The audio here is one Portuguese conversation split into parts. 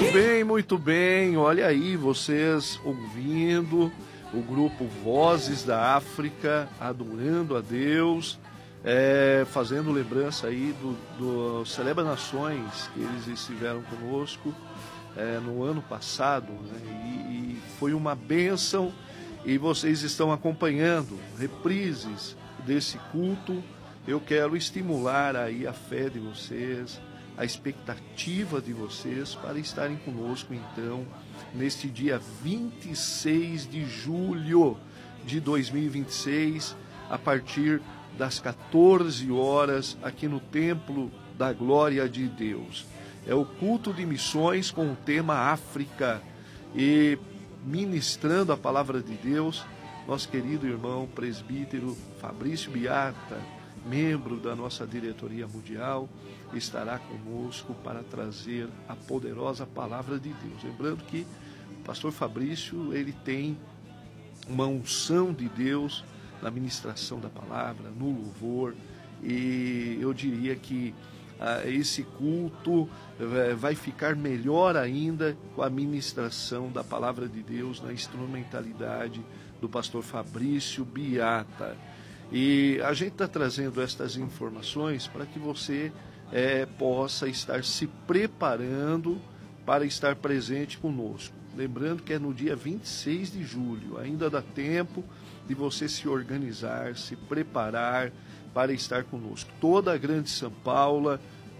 muito bem. Olha aí, vocês ouvindo o grupo Vozes da África, adorando a Deus, fazendo lembrança aí do Celebra Nações, que eles estiveram conosco no ano passado, né? E foi uma bênção, e vocês estão acompanhando reprises desse culto. Eu quero estimular aí a fé de vocês, a expectativa de vocês para estarem conosco, então, neste dia 26 de julho de 2026, a partir das 14 horas, aqui no Templo da Glória de Deus. É o culto de missões com o tema África, e ministrando a palavra de Deus, nosso querido irmão presbítero Fabrício Biata, membro da nossa diretoria mundial, estará conosco para trazer a poderosa palavra de Deus. Lembrando que o pastor Fabrício, ele tem uma unção de Deus na ministração da palavra, no louvor, e eu diria que esse culto vai ficar melhor ainda com a ministração da palavra de Deus na instrumentalidade do pastor Fabrício Biata. E a gente está trazendo estas informações para que você possa estar se preparando para estar presente conosco. Lembrando que é no dia 26 de julho, ainda dá tempo de você se organizar, se preparar para estar conosco. Toda a Grande São Paulo,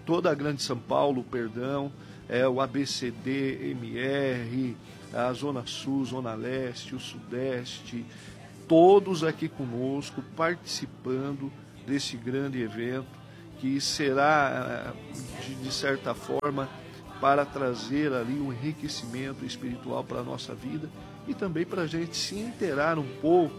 o ABCD-MR, a Zona Sul, Zona Leste, o Sudeste, todos aqui conosco, participando desse grande evento, que será, de certa forma, para trazer ali um enriquecimento espiritual para a nossa vida e também para a gente se inteirar um pouco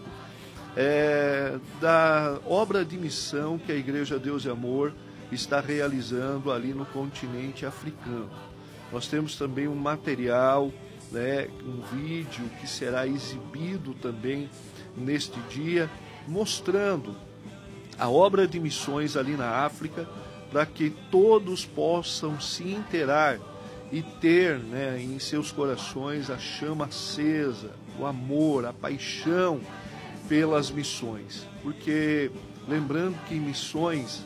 da obra de missão que a Igreja Deus e Amor está realizando ali no continente africano. Nós temos também um material, um vídeo que será exibido também neste dia, mostrando a obra de missões ali na África, para que todos possam se inteirar e ter, em seus corações a chama acesa, o amor, a paixão pelas missões. Porque, lembrando que missões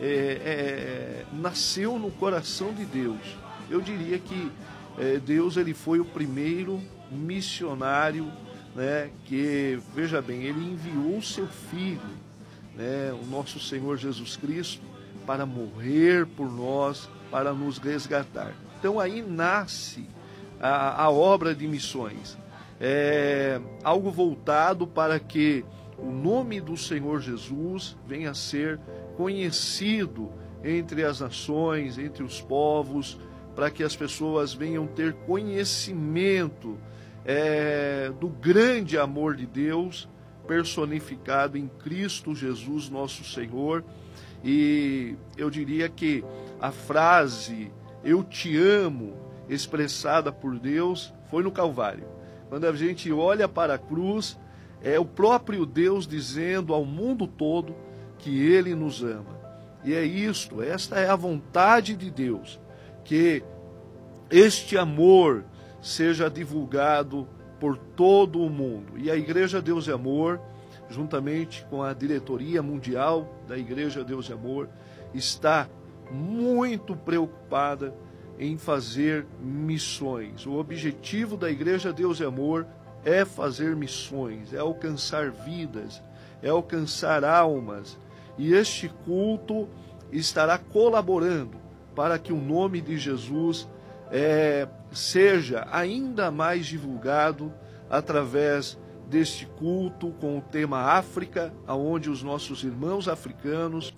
nasceu no coração de Deus. Eu diria que Deus, ele foi o primeiro missionário, que, veja bem, ele enviou o seu Filho, o nosso Senhor Jesus Cristo, para morrer por nós, para nos resgatar. Então aí nasce a obra de missões, algo voltado para que o nome do Senhor Jesus venha a ser conhecido entre as nações, entre os povos, para que as pessoas venham ter conhecimento do grande amor de Deus personificado em Cristo Jesus, nosso Senhor. E eu diria que a frase "eu te amo", expressada por Deus, foi no Calvário. Quando a gente olha para a cruz, é o próprio Deus dizendo ao mundo todo que Ele nos ama. E é isto, esta é a vontade de Deus, que este amor seja divulgado por todo o mundo. E a Igreja Deus e Amor, juntamente com a diretoria mundial da Igreja Deus e Amor, está muito preocupada em fazer missões. O objetivo da Igreja Deus e Amor é fazer missões, é alcançar vidas, é alcançar almas. E este culto estará colaborando para que o nome de Jesus seja ainda mais divulgado através deste culto com o tema África, onde os nossos irmãos africanos,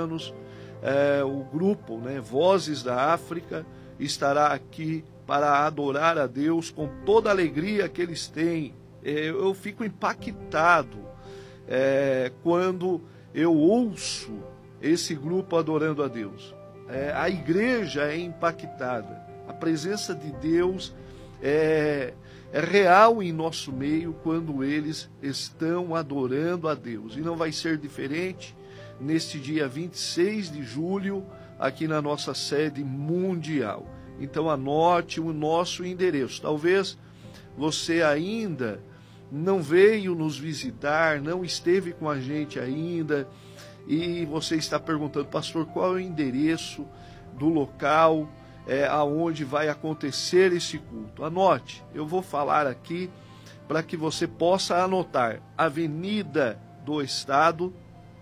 o grupo Vozes da África, estará aqui para adorar a Deus com toda a alegria que eles têm. Eu fico impactado quando eu ouço esse grupo adorando a Deus. A igreja é impactada. A presença de Deus é real em nosso meio quando eles estão adorando a Deus. E não vai ser diferente neste dia 26 de julho, aqui na nossa sede mundial. Então anote o nosso endereço. Talvez você ainda não veio nos visitar, não esteve com a gente ainda, e você está perguntando, pastor, qual é o endereço do local aonde vai acontecer esse culto? Anote, eu vou falar aqui para que você possa anotar. Avenida do Estado,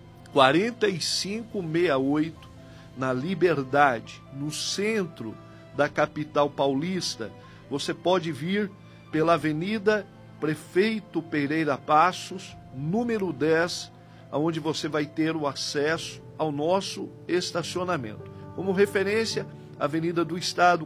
4568, na Liberdade, no centro da capital paulista. Você pode vir pela Avenida Prefeito Pereira Passos, número 10, onde você vai ter o acesso ao nosso estacionamento. Como referência, Avenida do Estado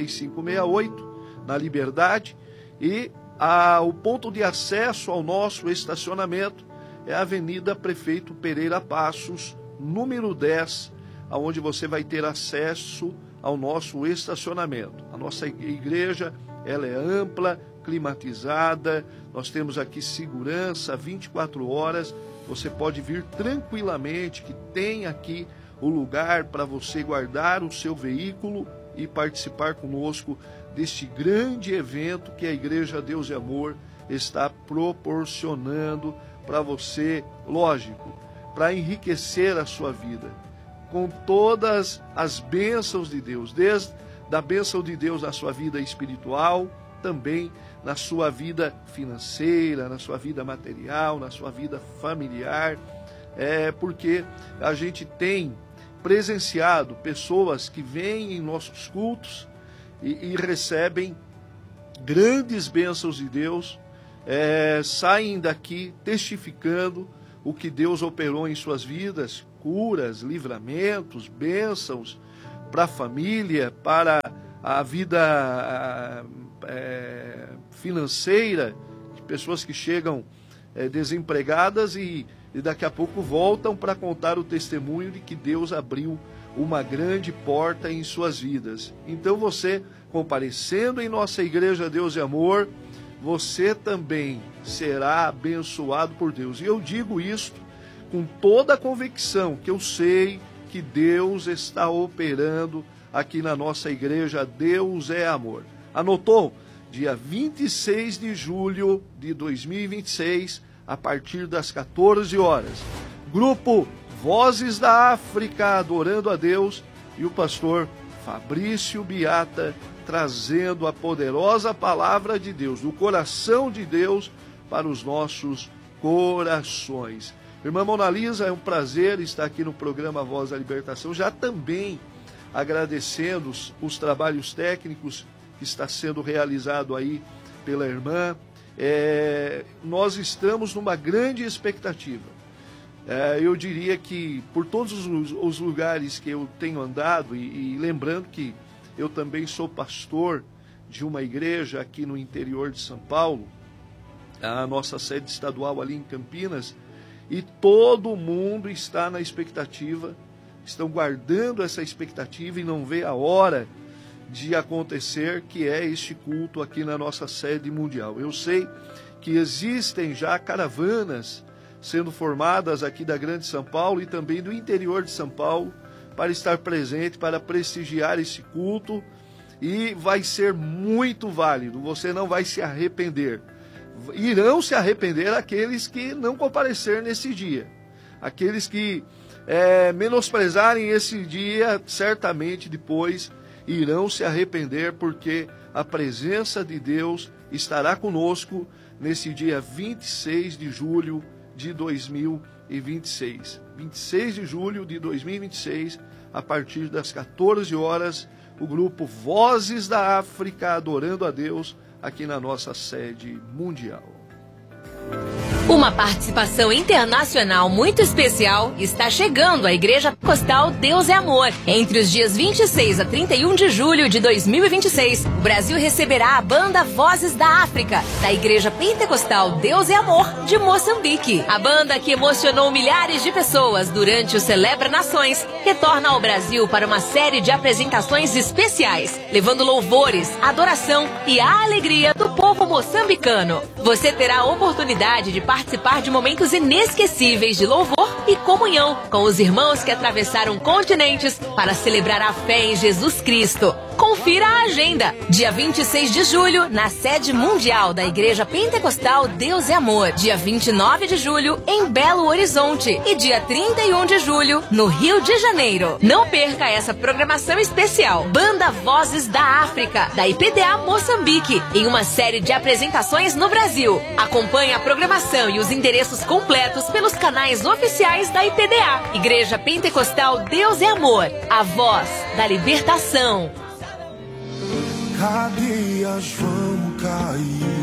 4568, na Liberdade, e o ponto de acesso ao nosso estacionamento é a Avenida Prefeito Pereira Passos, número 10, onde você vai ter acesso ao nosso estacionamento. A nossa igreja, ela é ampla, climatizada, nós temos aqui segurança 24 horas, você pode vir tranquilamente, que tem aqui o lugar para você guardar o seu veículo e participar conosco deste grande evento que a Igreja Deus e Amor está proporcionando para você, lógico, para enriquecer a sua vida, com todas as bênçãos de Deus, desde a bênção de Deus na sua vida espiritual, também na sua vida financeira, na sua vida material, na sua vida familiar, porque a gente tem presenciado pessoas que vêm em nossos cultos e recebem grandes bênçãos de Deus, saem daqui testificando o que Deus operou em suas vidas, curas, livramentos, bênçãos para a família, para a vida financeira, de pessoas que chegam desempregadas e daqui a pouco voltam para contar o testemunho de que Deus abriu uma grande porta em suas vidas. Então você, comparecendo em nossa Igreja Deus e Amor, você também será abençoado por Deus. E eu digo isto com toda a convicção, que eu sei que Deus está operando aqui na nossa igreja. Deus é amor. Anotou? Dia 26 de julho de 2026, a partir das 14 horas. Grupo Vozes da África, adorando a Deus, e o pastor Fabrício Biata, trazendo a poderosa palavra de Deus, do coração de Deus, para os nossos corações. Irmã Mona Lisa, é um prazer estar aqui no programa Voz da Libertação, já também agradecendo os trabalhos técnicos que está sendo realizado aí pela irmã. Nós estamos numa grande expectativa. Eu diria que por todos os lugares que eu tenho andado, e lembrando que eu também sou pastor de uma igreja aqui no interior de São Paulo, a nossa sede estadual ali em Campinas, e todo mundo está na expectativa, estão guardando essa expectativa e não vê a hora de acontecer, que é este culto aqui na nossa sede mundial. Eu sei que existem já caravanas sendo formadas aqui da Grande São Paulo e também do interior de São Paulo para estar presente, para prestigiar esse culto, e vai ser muito válido, você não vai se arrepender. Irão se arrepender aqueles que não comparecer nesse dia, aqueles que menosprezarem esse dia, certamente depois irão se arrepender, porque a presença de Deus estará conosco nesse dia 26 de julho de 2026. 26 de julho de 2026, a partir das 14 horas, o grupo Vozes da África, adorando a Deus, aqui na nossa sede mundial. Uma participação internacional muito especial está chegando à Igreja Pentecostal Deus é Amor. Entre os dias 26 a 31 de julho de 2026, o Brasil receberá a banda Vozes da África, da Igreja Pentecostal Deus é Amor de Moçambique. A banda, que emocionou milhares de pessoas durante o Celebra Nações, retorna ao Brasil para uma série de apresentações especiais, levando louvores, adoração e a alegria do povo moçambicano. Você terá a oportunidade de participar de momentos inesquecíveis de louvor e comunhão com os irmãos que atravessaram continentes para celebrar a fé em Jesus Cristo. confira a agenda. Dia 26 de julho, na sede mundial da Igreja Pentecostal Deus é Amor. Dia 29 de julho, em Belo Horizonte. E dia 31 de julho, no Rio de Janeiro. Não perca essa programação especial. Banda Vozes da África, da IPDA Moçambique, em uma série de apresentações no Brasil. Acompanhe a programação e os endereços completos pelos canais oficiais da IPDA. Igreja Pentecostal Deus é Amor, a voz da libertação. Cadeias vão cair.